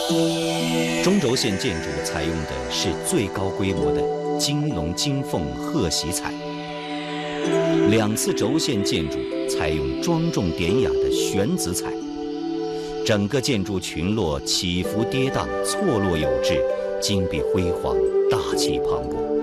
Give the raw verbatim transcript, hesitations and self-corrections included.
中轴线建筑采用的是最高规模的金龙金凤鹤玺彩，两次轴线建筑采用庄重典雅的玄紫彩，整个建筑群落起伏跌宕，错落有致，金碧辉煌，大气磅礴。